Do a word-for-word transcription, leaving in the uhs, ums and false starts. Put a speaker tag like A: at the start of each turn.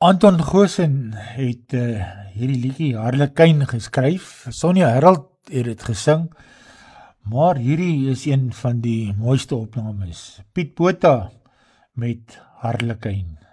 A: Anton Goosen het uh, hierdie liedjie Harlekyn geskryf. Sonja Herald het dit gesing, maar hierdie is een van die mooiste opnames. Piet Botha met Harlekyn.